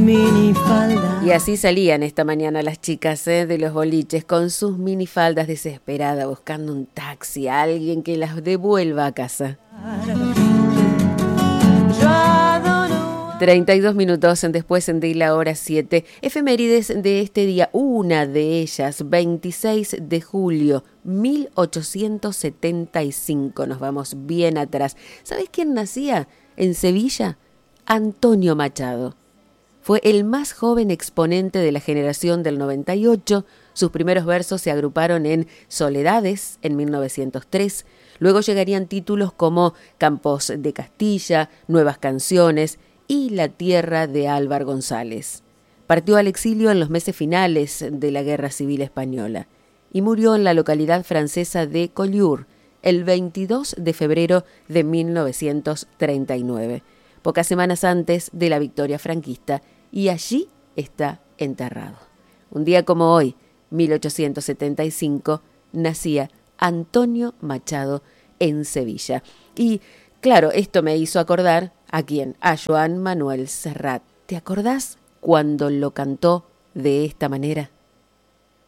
minifalda. Y así salían esta mañana las chicas de los boliches con sus minifaldas, desesperadas, buscando un taxi, a alguien que las devuelva a casa. 32 minutos después de la hora 7. Efemérides de este día. Una de ellas, 26 de julio, 1875. Nos vamos bien atrás. ¿Sabés quién nacía en Sevilla? Antonio Machado. Fue el más joven exponente de la generación del 98. Sus primeros versos se agruparon en Soledades en 1903. Luego llegarían títulos como Campos de Castilla, Nuevas Canciones y La Tierra de Álvar González. Partió al exilio en los meses finales de la Guerra Civil Española y murió en la localidad francesa de Collioure el 22 de febrero de 1939, pocas semanas antes de la victoria franquista, y allí está enterrado. Un día como hoy, 1875, nacía Antonio Machado en Sevilla. Y claro, esto me hizo acordar ¿a quién? A Joan Manuel Serrat. ¿Te acordás cuando lo cantó de esta manera?